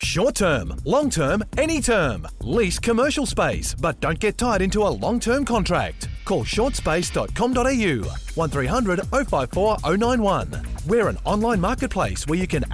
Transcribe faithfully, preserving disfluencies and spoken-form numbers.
Short term, long term, any term. Lease commercial space, but don't get tied into a long-term contract. Call short space dot com dot a u, one three hundred oh five four oh nine one. We're an online marketplace where you can